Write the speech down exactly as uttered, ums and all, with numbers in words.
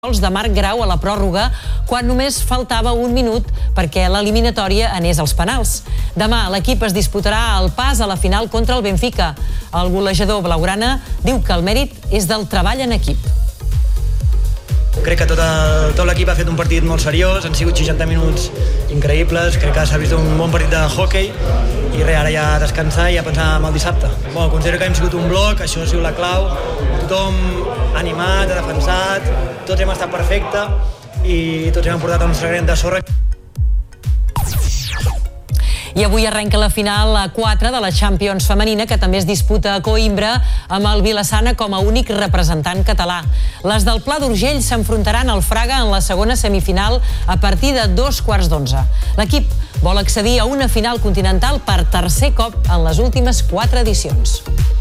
Gols de Marc Grau a la pròrroga quan només faltava un minut perquè l'eliminatòria anés als penals. Demà l'equip es disputarà el pas a la final contra el Benfica. El golejador blaugrana diu que el mèrit és del treball en equip. Crec que tot, el, tot l'equip ha fet un partit molt seriós, han sigut seixanta minuts increïbles, crec que s'ha vist un bon partit de hoquei i res, ara ja descansar i ja pensar en el dissabte. Bueno, considero que hem sigut un bloc, això ha sigut la clau, tothom animat, ha defensat, tots hem estat perfecte i tots hem portat el nostre granet de sorra. I avui arrenca la final a quatre de la Champions femenina, que també es disputa a Coïmbra amb el Vilassana com a únic representant català. Les del Pla d'Urgell s'enfrontaran al Fraga en la segona semifinal a partir de dos quarts d'onze. L'equip vol accedir a una final continental per tercer cop en les últimes quatre edicions.